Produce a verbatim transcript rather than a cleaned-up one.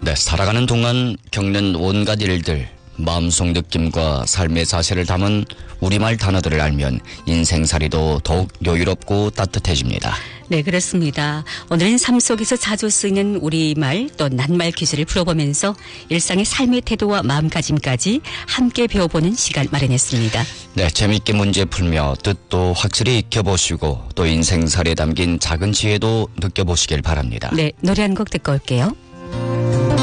네, 살아가는 동안 겪는 온갖 일들, 마음속 느낌과 삶의 자세를 담은 우리말 단어들을 알면 인생살이도 더욱 여유롭고 따뜻해집니다. 네, 그렇습니다. 오늘은 삶 속에서 자주 쓰이는 우리말 또 낱말 퀴즈를 풀어보면서 일상의 삶의 태도와 마음가짐까지 함께 배워보는 시간 마련했습니다. 네, 재미있게 문제 풀며 뜻도 확실히 익혀보시고 또 인생살에 담긴 작은 지혜도 느껴보시길 바랍니다. 네, 노래 한 곡 듣고 올게요.